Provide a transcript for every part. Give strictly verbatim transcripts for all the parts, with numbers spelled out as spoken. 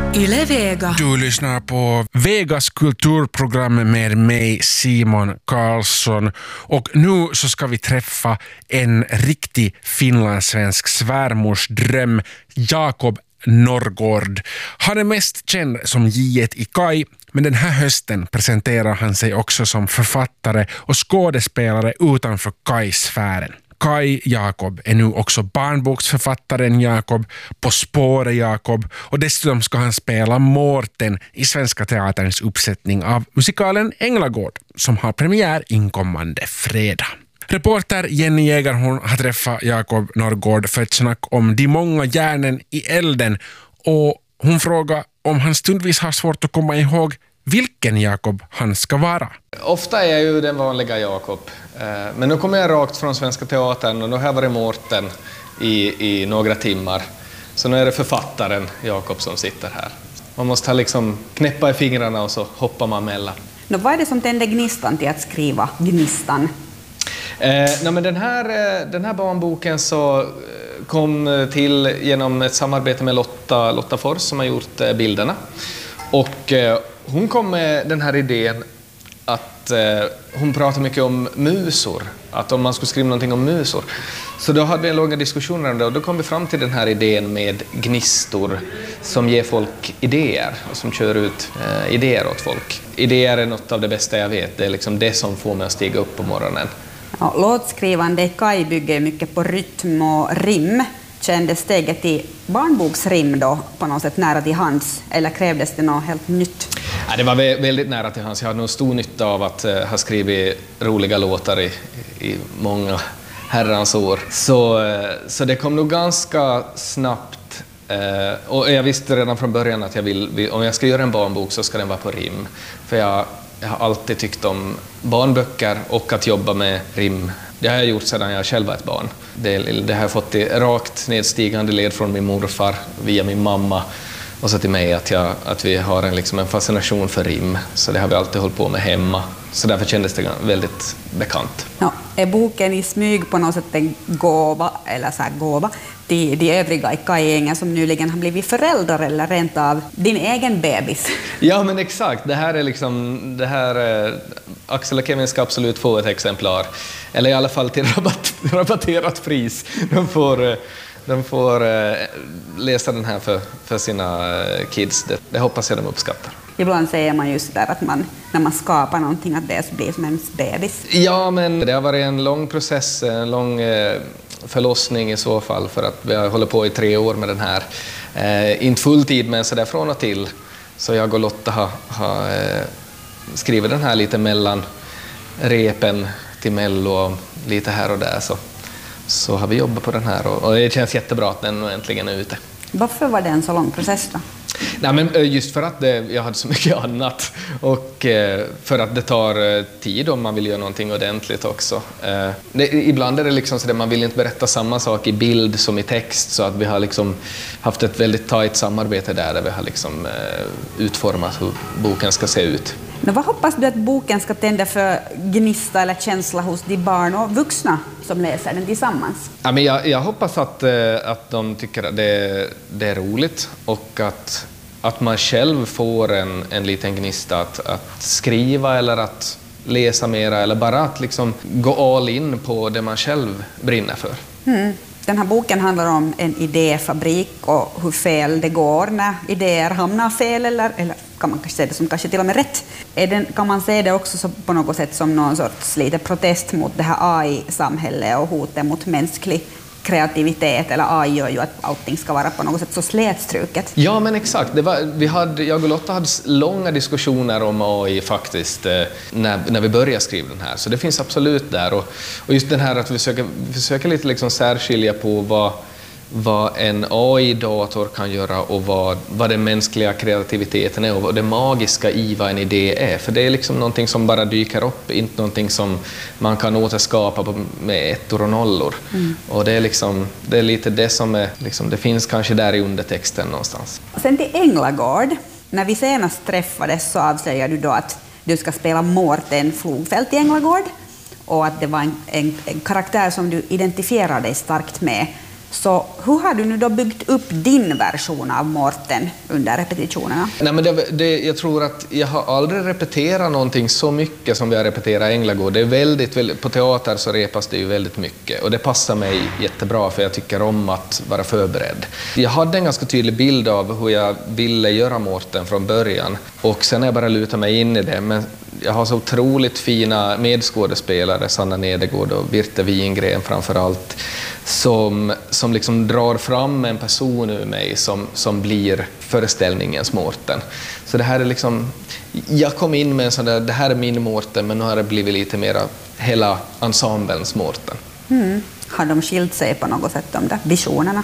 Yle Vega. Du lyssnar på Vegas kulturprogram med mig, Simon Karlsson. Och nu så ska vi träffa en riktig finlandssvensk svärmorsdröm, Jakob Norrgård. Han är mest känd som J ett i Kaj, men den här hösten presenterar han sig också som författare och skådespelare utanför Kaj-sfären. Kaj Jakob är nu också barnboksförfattaren Jakob, På spåret Jakob, och dessutom ska han spela Mårten i Svenska Teaterns uppsättning av musikalen Änglagård som har premiär inkommande fredag. Reporter Jenny Jägerhorn har träffat Jakob Norrgård för ett snack om de många järnen i elden, och hon frågar om han stundvis har svårt att komma ihåg vilken Jakob han ska vara. Ofta är jag ju den vanliga Jakob, men nu kommer jag rakt från Svenska Teatern och nu har jag varit Mårten i, i några timmar. Så nu är det författaren Jakob som sitter här. Man måste ha liksom knäppa i fingrarna och så hoppar man mellan. Nå, vad är det som tände gnistan till att skriva Gnistan? Eh, nej, men den, här, den här barnboken så kom till genom ett samarbete med Lotta, Lotta Fors som har gjort eh, bilderna. Och eh, hon kom med den här idén att eh, hon pratar mycket om musor, att om man skulle skriva någonting om musor. Så då hade vi en långa diskussioner om det, och då kom vi fram till den här idén med gnistor som ger folk idéer och som kör ut eh, idéer åt folk. Idéer är något av det bästa jag vet, det är liksom det som får mig att stiga upp på morgonen. Ja, låtskrivande i Kaj bygger mycket på rytm och rim. Kändes steget till barnboksrim då på något sätt nära till hands, eller krävdes det något helt nytt? Ja, det var väldigt nära till hands. Jag hade nog stor nytta av att uh, ha skrivit roliga låtar i, i många herrans år. Så, uh, så det kom nog ganska snabbt. Uh, och jag visste redan från början att jag vill, om jag ska göra en barnbok så ska den vara på rim. För jag, jag har alltid tyckt om barnböcker och att jobba med rim. Det har jag gjort sedan jag själv var ett barn. Det, det har jag fått i rakt nedstigande led från min morfar via min mamma och så till mig, att, jag, att vi har en, liksom en fascination för rim. Så det har vi alltid hållit på med hemma. Så därför kändes det väldigt bekant. Ja, är boken i smyg på något sätt en gåva, eller så här gåva till de övriga i Kaj-gängen som nyligen har blivit föräldrar eller rent av din egen bebis? Ja, men exakt. Det här är liksom, det här, eh, Axel och Kevin ska absolut få ett exemplar. Eller i alla fall till rabatt, rabatterat pris. De får, de får eh, läsa den här för, för sina eh, kids. Det, det hoppas jag de uppskattar. Ibland säger man just där att man, när man skapar någonting, att det blir som en bebis. Ja, men det har varit en lång process, en lång eh, förlossning i så fall, för att vi har hållit på i tre år med den här. Eh, inte fulltid, men så där från och till. Så jag och Lotta har, har eh, skrivit den här lite mellan repen till Mello och lite här och där. Så, så har vi jobbat på den här, och, och det känns jättebra att den äntligen är ute. Varför var det en så lång process då? Nej, men just för att det, jag hade så mycket annat, och eh, för att det tar eh, tid om man vill göra någonting ordentligt också. Eh, det, ibland är det liksom så att man vill inte berätta samma sak i bild som i text, så att vi har liksom haft ett väldigt tajt samarbete där, där vi har liksom, eh, utformat hur boken ska se ut. Men vad hoppas du att boken ska tända för gnista eller känsla hos de barn och vuxna som läser den tillsammans? Ja, men jag, jag hoppas att, att de tycker att det, det är roligt, och att, att man själv får en, en liten gnista att, att skriva eller att läsa mera, eller bara att liksom gå all in på det man själv brinner för. Mm. Den här boken handlar om en idéfabrik och hur fel det går när idéer hamnar fel, eller, eller kan man kanske se det som kanske till och med rätt. Är den, kan man se det också så på något sätt som någon sorts lite protest mot det här A I-samhället och hotet mot mänsklig kreativitet, eller A I gör ju att allting ska vara på något sätt så slätstruket. Ja, men exakt. Det var, vi hade, jag och Lotta hade långa diskussioner om A I faktiskt eh, när, när vi började skriva den här. Så det finns absolut där. Och, och just den här att vi försöker, vi försöker lite liksom särskilja på vad, vad en A I-dator kan göra och vad, vad den mänskliga kreativiteten är och vad det magiska i vad en idé är. För det är liksom någonting som bara dyker upp, inte någonting som man kan återskapa på, med ettor och nollor. Mm. Och det är, liksom, det är lite det som är, liksom, det finns kanske där i undertexten någonstans. Sen till Änglagård. När vi senast träffades så avslöjade du då att du ska spela Mårten Flogfält i Änglagård, och att det var en, en, en karaktär som du identifierar dig starkt med. Så hur har du nu då byggt upp din version av Mårten under repetitionerna? Nej, men det, det, jag tror att jag har aldrig repeterat någonting så mycket som vi har repeterat Änglagård. Det är väldigt, väldigt, på teater så repas det ju väldigt mycket och det passar mig jättebra för jag tycker om att vara förberedd. Jag hade en ganska tydlig bild av hur jag ville göra Mårten från början och sen har jag bara lutat mig in i det. Men jag har så otroligt fina medskådespelare, Sanna Nedergård och Birte Wingren framför allt, som, som liksom drar fram en person ur mig som, som blir föreställningens Mårten. Så det här är liksom, jag kom in med en sån där, det här är min Mårten, men nu har det blivit lite mera hela ensemblens Mårten. Mm. Har de skilt sig på något sätt, de där visionerna?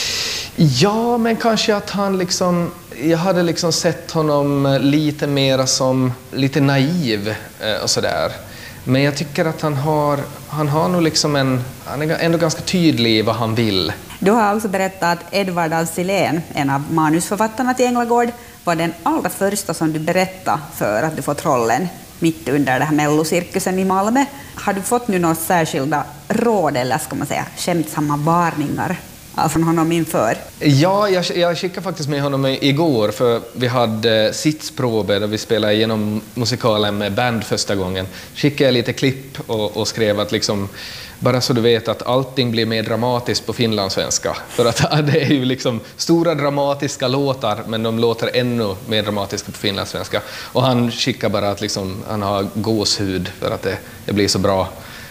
Ja, men kanske att han liksom, jag hade liksom sett honom lite mera som lite naiv och sådär. Men jag tycker att han har, han har nog liksom en, han är ändå ganska tydlig i vad han vill. Du har alltså berättat att Edvard af Sillén, en av manusförfattarna till Änglagård, var den allra första som du berättade för att du fått rollen mitt under det här mellocirkusen i Malmö. Har du fått nu några särskilda råd eller ska man säga skämtsamma varningar från honom inför? Ja, jag, jag skickade faktiskt med honom igår för vi hade sitsprobe där vi spelade igenom musikalen med band första gången. Skickade jag lite klipp och, och skrev att liksom, bara så du vet att allting blir mer dramatiskt på finlandssvenska. För att det är ju liksom stora dramatiska låtar men de låter ännu mer dramatiska på finlandssvenska. Och han skickar bara att liksom, han har gåshud för att det, det blir så bra.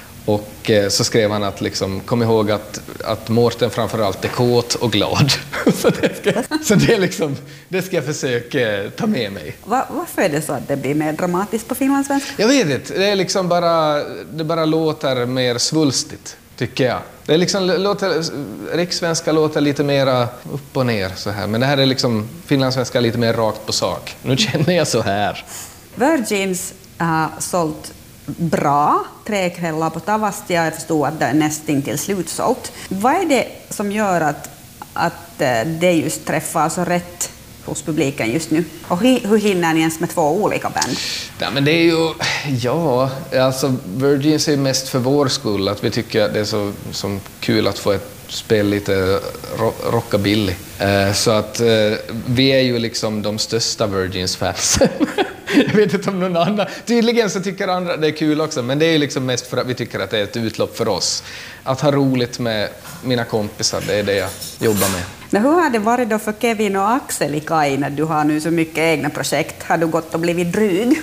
Och eh, så skrev han att liksom, kom ihåg att, att Mårten framförallt är kåt och glad. så det, ska, så det, är liksom, det ska jag försöka ta med mig. Va, varför är det så att det blir mer dramatiskt på finlandssvenska? Jag vet inte, det är liksom bara, det bara låter mer svulstigt, tycker jag. Det är liksom, låter, rikssvenska låter lite mer upp och ner så här. Men det här är liksom finlandssvenska lite mer rakt på sak. Nu känner jag så här. Virgins har sålt bra, tre kvällar på Tavastia. Jag förstod att det är nästan till slutsålt. Vad är det som gör att, att det just träffar så rätt hos publiken just nu? Och hur hinner ni ens med två olika band? Ja, men det är ju, ja, alltså Virgins är mest för vår skull att vi tycker att det är så som kul att få ett spel lite rockabilly. Eh, så att eh, vi är ju liksom de största Virgins-fans. Jag vet inte om någon annan. Tydligen så tycker andra det är kul också, men det är ju liksom mest för att vi tycker att det är ett utlopp för oss. Att ha roligt med mina kompisar, det är det jag jobbar med. Men hur har det varit då för Kevin och Axel i Kaj när du har nu så mycket egna projekt? Har du gått och blivit dryg?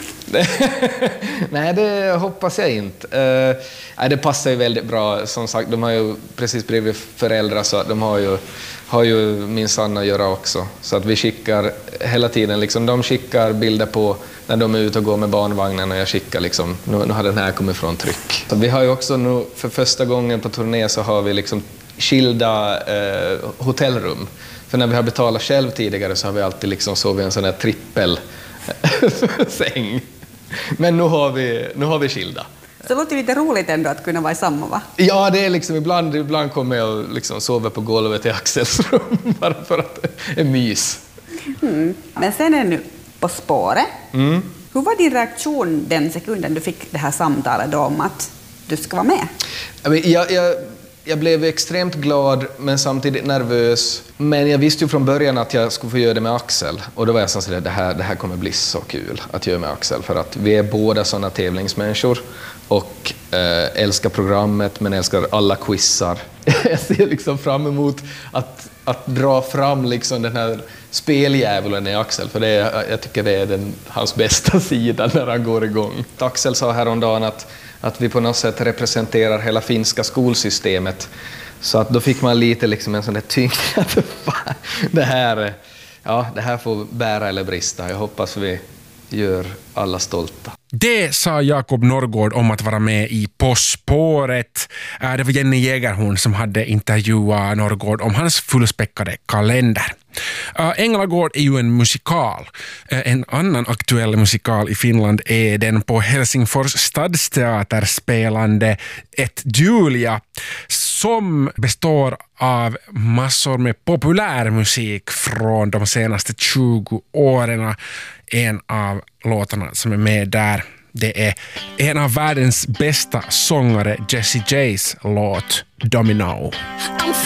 Nej, det hoppas jag inte. Uh, det passar ju väldigt bra. Som sagt, de har ju precis blivit föräldrar så de har ju, har ju min sanna att göra också. Så att vi skickar hela tiden, liksom, de skickar bilder på när de är ute och går med barnvagnen och jag skickar liksom, nu, nu har den här kommit från tryck. Så vi har ju också nu, för första gången på turné så har vi liksom skilda eh, hotellrum. För när vi har betalat själv tidigare så har vi alltid liksom sovit i en sån här trippel säng. Men nu har vi, nu har vi skilda. Så det låter lite roligt ändå att kunna vara i samma, va? Ja, det är liksom ibland, ibland kommer jag och liksom sover på golvet i Axels rum bara för att det är mys. Mm. Men sen är nu På spåret. Mm. Hur var din reaktion den sekunden du fick det här samtalet då om att du ska vara med? Jag, jag, jag blev extremt glad men samtidigt nervös. Men jag visste ju från början att jag skulle få göra det med Axel. Och då var jag sådär, det här, det här kommer bli så kul att göra med Axel. För att vi är båda sådana tävlingsmänniskor och eh, älskar programmet men älskar alla quizar. Jag ser liksom fram emot att, att dra fram liksom den här speldjävulen i Axel. För det är, jag tycker det är den, hans bästa sida när han går igång. Axel sa häromdagen att att vi på något sätt representerar hela finska skolsystemet. Så att då fick man lite liksom en sån där tyngd att det här, ja, det här får bära eller brista. Jag hoppas vi gör alla stolta. Det sa Jakob Norrgård om att vara med i På spåret. Det var Jenny Jägerhorn som hade intervjuat Norrgård om hans fullspäckade kalender. Änglagård är ju en musikal. En annan aktuell musikal i Finland är den på Helsingfors stadsteater spelande Ett Julia, som består av massor med populärmusik från de senaste tjugo åren. En av låtarna som är med där, det är en av världens bästa sångare, Jessie J's låt Domino.